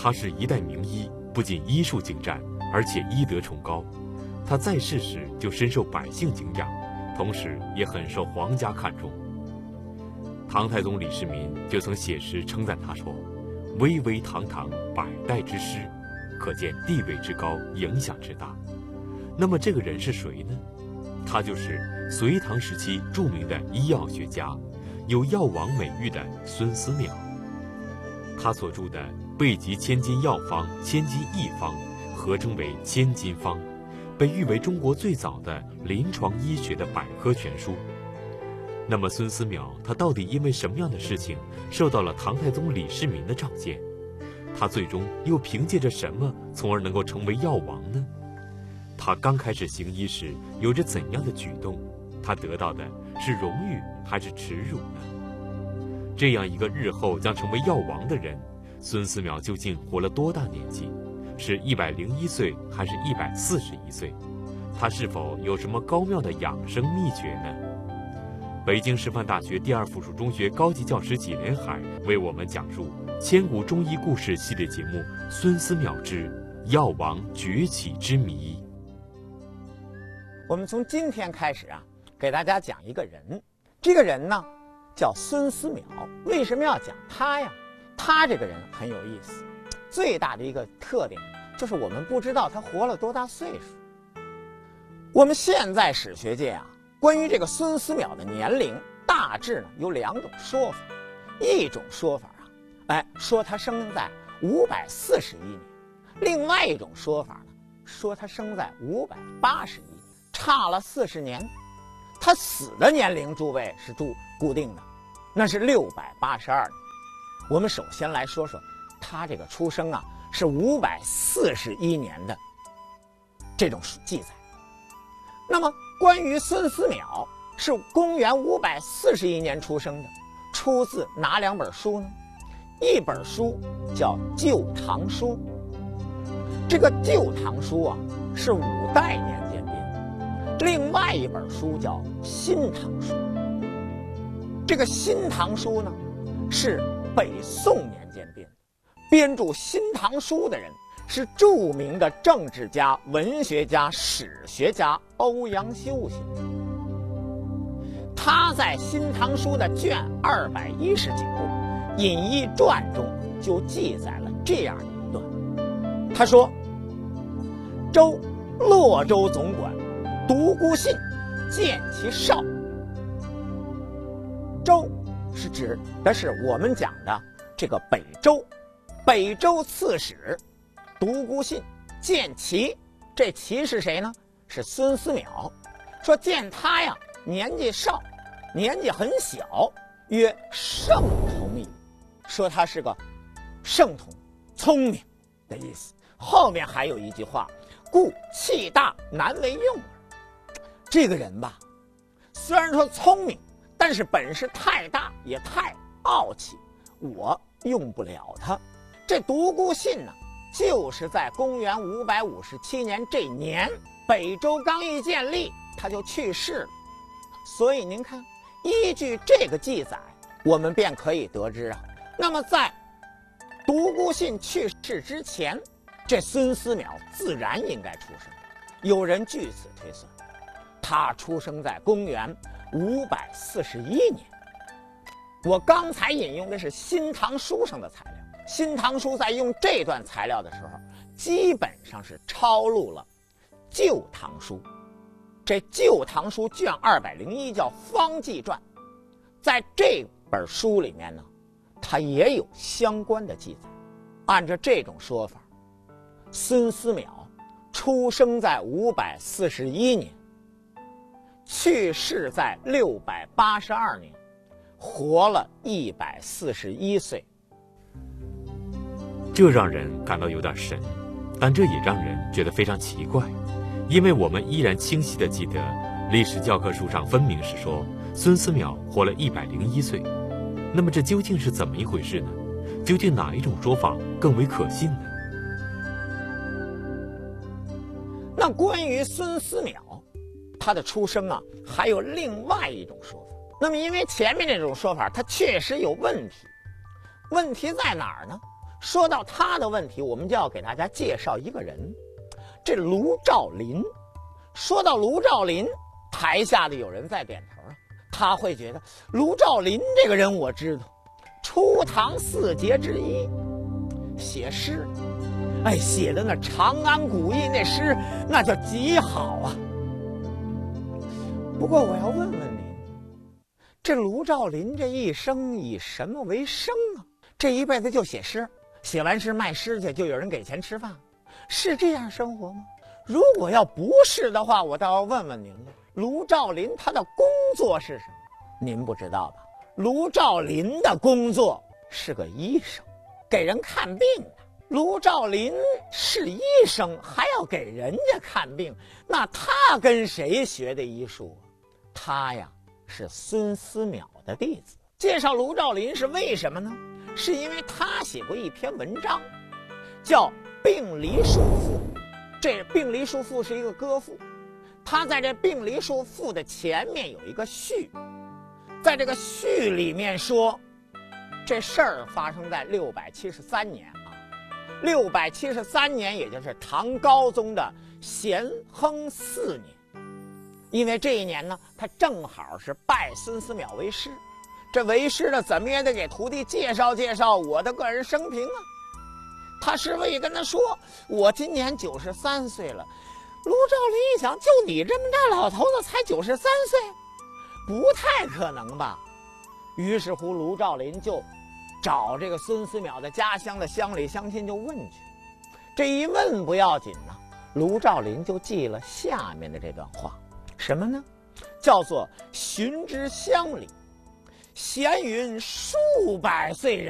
他是一代名医，不仅医术精湛，而且医德崇高。他在世时就深受百姓敬仰，同时也很受皇家看重。唐太宗李世民就曾写诗称赞他说：“巍巍堂堂，百代之师，可见地位之高，影响之大。”那么这个人是谁呢？他就是隋唐时期著名的医药学家，有药王美誉的孙思邈。他所著的《备急千金药方》《千金一方》合称为千金方，被誉为中国最早的临床医学的百科全书。那么孙思邈他到底因为什么样的事情受到了唐太宗李世民的召见？他最终又凭借着什么从而能够成为药王呢？他刚开始行医时有着怎样的举动？他得到的是荣誉还是耻辱呢？这样一个日后将成为药王的人，孙思邈究竟活了多大年纪？是101岁还是141岁？他是否有什么高妙的养生秘诀呢？北京师范大学第二附属中学高级教师纪连海为我们讲述千古中医故事系列节目《孙思邈之药王崛起之谜》。 我们从今天开始啊，给大家讲一个人。这个人呢，叫孙思邈。为什么要讲他呀？他这个人很有意思，最大的一个特点就是我们不知道他活了多大岁数。我们现在史学界啊，关于这个孙思邈的年龄，大致呢有2种说法。一种说法啊，说他生在541年；另外一种说法呢，说他生在581年，差了40年。他死的年龄，诸位是固定的，那是682年。我们首先来说说他这个出生啊，是541年的这种记载。那么关于孙思邈是公元541年出生的，出自哪2本书呢？一本书叫《旧唐书》，这个《旧唐书》啊是5代年间编的；另外一本书叫《新唐书》。这个《新唐书》呢是北宋年间编的，编著《新唐书》的人是著名的政治家、文学家、史学家欧阳修先生。他在《新唐书》的卷219隐逸传中就记载了这样一段，他说：“周洛州总管独孤信见其少。”周是指的是我们讲的这个北周，北周刺史独孤信见其，这其是谁呢？是孙思邈。说见他呀，年纪少，年纪很小，曰圣童矣。说他是个圣童，聪明的意思。后面还有一句话，故气大难为用耳。这个人吧，虽然说聪明，但是本事太大，也太傲气，我用不了他。这独孤信呢，就是在公元557年这年，北周刚一建立，他就去世了。所以您看，依据这个记载，我们便可以得知啊，那么在独孤信去世之前，这孙思邈自然应该出生。有人据此推算，他出生在公元541年。我刚才引用的是《新唐书》上的材料，《新唐书》在用这段材料的时候，基本上是抄录了《旧唐书》。这《旧唐书》卷201叫《方济传》，在这本书里面呢，它也有相关的记载。按照这种说法，孙思邈出生在541年，去世在682年，活了141岁。 这让人感到有点神，但这也让人觉得非常奇怪，因为我们依然清晰地记得历史教科书上分明是说孙思邈活了101岁。那么这究竟是怎么一回事呢？究竟哪一种说法更为可信呢？ 那关于孙思邈他的出生啊，还有另外一种说法。那么因为前面这种说法它确实有问题，问题在哪儿呢？ 说到他的问题，我们就要给大家介绍一个人，这卢照邻。说到卢照邻，台下的有人在点头啊，他会觉得卢照邻这个人我知道，初唐四杰之一，写诗，写的那长安古意那诗，那叫极好啊。不过我要问问您，这卢照邻这一生以什么为生啊？这一辈子就写诗，写完诗卖诗去，就有人给钱吃饭，是这样生活吗？如果要不是的话，我倒要问问您了，卢照邻他的工作是什么？您不知道吧？卢照邻的工作是个医生，给人看病的。卢照邻是医生，还要给人家看病，那他跟谁学的医术啊？他呀是孙思邈的弟子。介绍卢照邻是为什么呢？是因为他写过一篇文章，叫《病离书赋》。这《病离书赋》是一个歌赋，他在这《病离书赋》的前面有一个序，在这个序里面说，这事儿发生在673年啊，673年也就是唐高宗的咸亨4年，因为这一年呢，他正好是拜孙思邈为师，这为师呢，怎么也得给徒弟介绍介绍我的个人生平啊。他师傅也跟他说，我今年93岁了。卢照邻一想，就你这么大老头子才93岁，不太可能吧。于是乎卢照邻就找这个孙思邈的家乡的乡里乡亲就问去。这一问不要紧呢，卢照邻就记了下面的这段话，什么呢？叫做寻之乡里，闲云数百岁人。